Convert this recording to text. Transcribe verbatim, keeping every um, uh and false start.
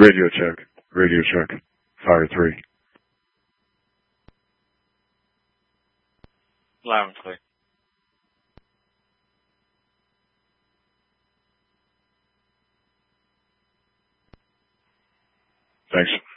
Radio check. Radio check. Fire three. Loud and clear. Thanks.